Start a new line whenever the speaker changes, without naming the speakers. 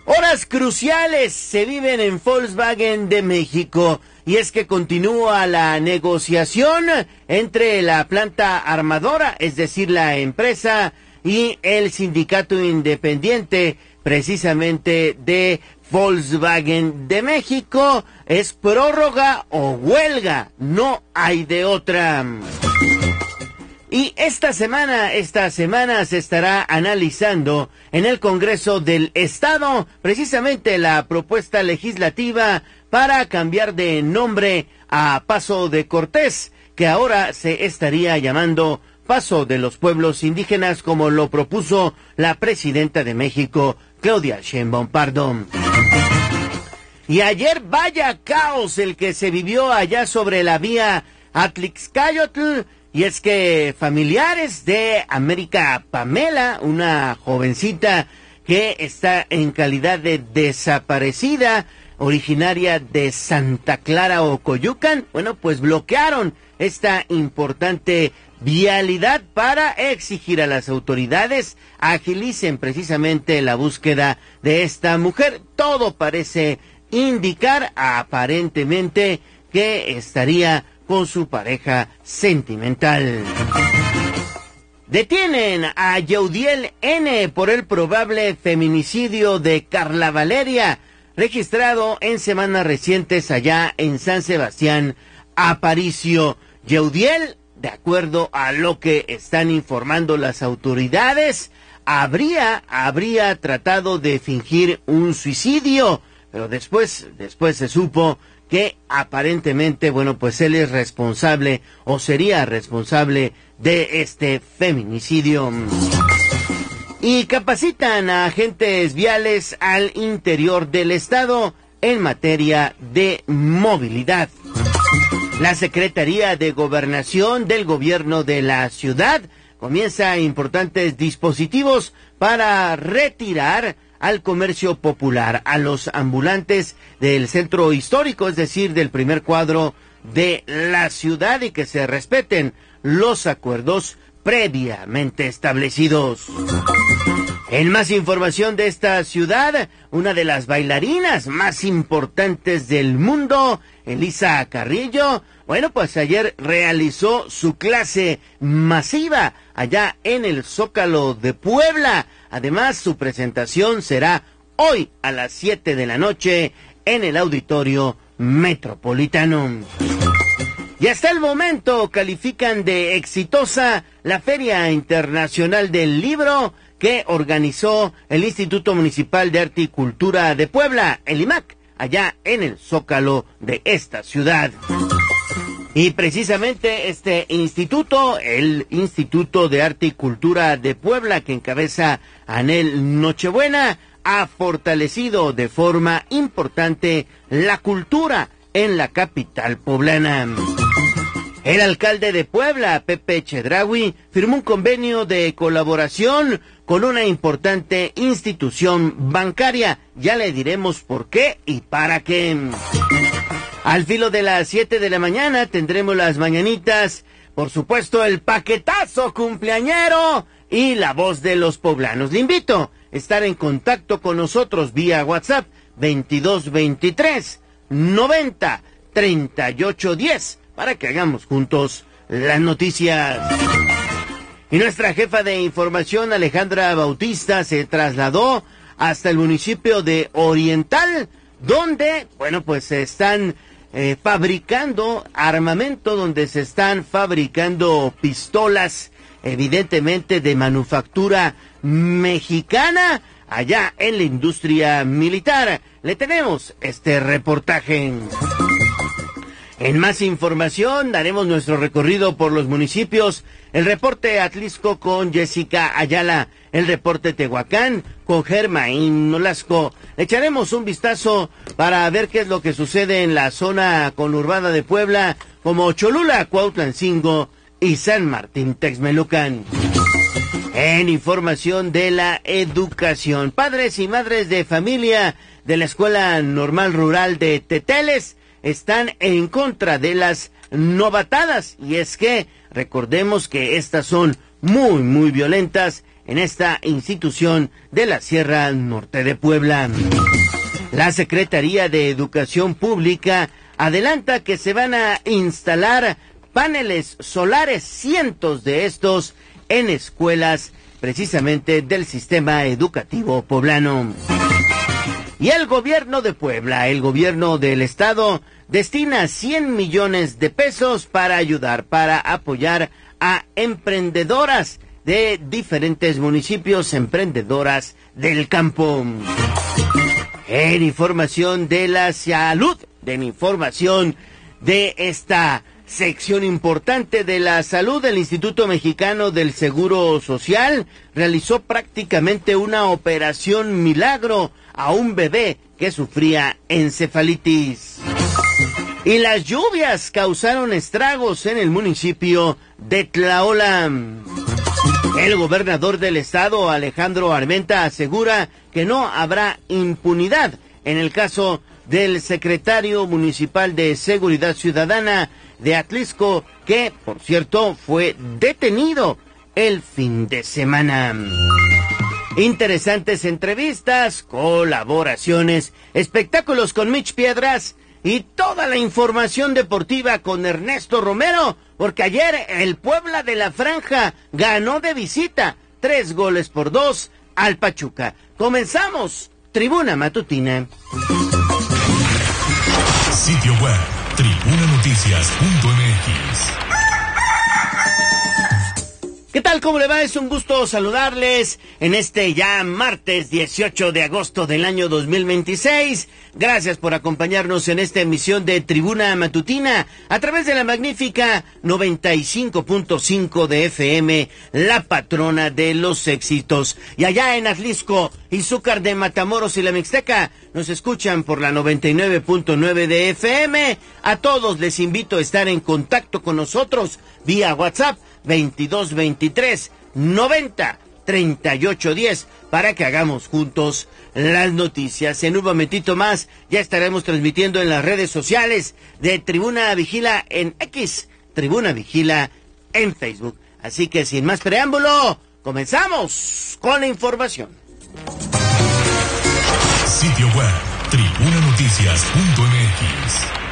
Horas cruciales se viven en Volkswagen de México y es que continúa la negociación entre la planta armadora, es decir, la empresa, y el sindicato independiente, precisamente de Volkswagen de México. Es prórroga o huelga, no hay de otra. Y esta semana se estará analizando en el Congreso del Estado precisamente la propuesta legislativa para cambiar de nombre a Paso de Cortés, que ahora se estaría llamando Paso de los Pueblos Indígenas, como lo propuso la presidenta de México, Claudia Sheinbaum Pardo. Y ayer vaya caos el que se vivió allá sobre la vía Atlixcayotl. Y es que familiares de América Pamela, una jovencita que está en calidad de desaparecida, originaria de Santa Clara, Ocoyucan, bueno, pues bloquearon esta importante vialidad para exigir a las autoridades agilicen precisamente la búsqueda de esta mujer. Todo parece indicar aparentemente que estaría con su pareja sentimental. Detienen a Yeudiel N. por el probable feminicidio de Carla Valeria, registrado en semanas recientes allá en San Sebastián, Aparicio. Yeudiel, de acuerdo a lo que están informando las autoridades, habría tratado de fingir un suicidio, pero después se supo que aparentemente, bueno, pues él es responsable o sería responsable de este feminicidio. Y capacitan a agentes viales al interior del estado en materia de movilidad. La Secretaría de Gobernación del Gobierno de la ciudad comienza importantes dispositivos para retirar al comercio popular, a los ambulantes del centro histórico, es decir, del primer cuadro de la ciudad, y que se respeten los acuerdos previamente establecidos. En más información de esta ciudad, una de las bailarinas más importantes del mundo, Elisa Carrillo, bueno, pues ayer realizó su clase masiva allá en el Zócalo de Puebla. Además, su presentación será hoy a las 7 de la noche en el Auditorio Metropolitano. Y hasta el momento califican de exitosa la Feria Internacional del Libro que organizó el Instituto Municipal de Arte y Cultura de Puebla, el IMAC, allá en el Zócalo de esta ciudad. Y precisamente este instituto, el Instituto de Arte y Cultura de Puebla, que encabeza Anel Nochebuena, ha fortalecido de forma importante la cultura en la capital poblana. El alcalde de Puebla, Pepe Chedraui, firmó un convenio de colaboración con una importante institución bancaria. Ya le diremos por qué y para qué. Al filo de las 7 de la mañana tendremos las mañanitas, por supuesto el paquetazo cumpleañero y la voz de los poblanos. Le invito a estar en contacto con nosotros vía WhatsApp 2223 90 38 10 para que hagamos juntos las noticias. Y nuestra jefa de información, Alejandra Bautista, se trasladó hasta el municipio de Oriental, donde, bueno, pues se están fabricando armamento, donde se están fabricando pistolas, evidentemente de manufactura mexicana, allá en la industria militar. Le tenemos este reportaje. En más información, daremos nuestro recorrido por los municipios, el reporte Atlisco con Jessica Ayala, el reporte Tehuacán con Germain Nolasco. Le echaremos un vistazo para ver qué es lo que sucede en la zona conurbada de Puebla, como Cholula, Cuautlancingo y San Martín Texmelucan. En información de la educación, padres y madres de familia de la Escuela Normal Rural de Teteles están en contra de las novatadas, y es que recordemos que estas son muy violentas en esta institución de la Sierra Norte de Puebla. La Secretaría de Educación Pública adelanta que se van a instalar paneles solares, cientos de estos, en escuelas precisamente del sistema educativo poblano. Y el gobierno de Puebla, el gobierno del estado, destina 100 millones de pesos para apoyar a emprendedoras de diferentes municipios, emprendedoras del campo. En información de la salud, en información de esta sección importante de la salud, el Instituto Mexicano del Seguro Social realizó prácticamente una operación milagro a un bebé que sufría encefalitis. Y las lluvias causaron estragos en el municipio de Tlaola. El gobernador del estado, Alejandro Armenta, asegura que no habrá impunidad en el caso del secretario municipal de Seguridad Ciudadana de Atlixco, que, por cierto, fue detenido el fin de semana. Interesantes entrevistas, colaboraciones, espectáculos con Mitch Piedras y toda la información deportiva con Ernesto Romero, porque ayer el Puebla de la Franja ganó de visita 3-2 al Pachuca. Comenzamos, Tribuna Matutina.
Sitio web, tribunanoticias.mx.
¿Qué tal? ¿Cómo le va? Es un gusto saludarles en este ya martes 18 de agosto del año 2026. Gracias por acompañarnos en esta emisión de Tribuna Matutina a través de la magnífica 95.5 de FM, la patrona de los éxitos. Y allá en Atlixco, Izúcar de Matamoros y la Mixteca, nos escuchan por la 99.9 de FM. A todos les invito a estar en contacto con nosotros vía WhatsApp 2223 90 38 10 para que hagamos juntos las noticias. En un momentito más ya estaremos transmitiendo en las redes sociales de Tribuna Vigila en X, Tribuna Vigila en Facebook. Así que sin más preámbulo, comenzamos con la información.
Sitio web, tribunanoticias.mx.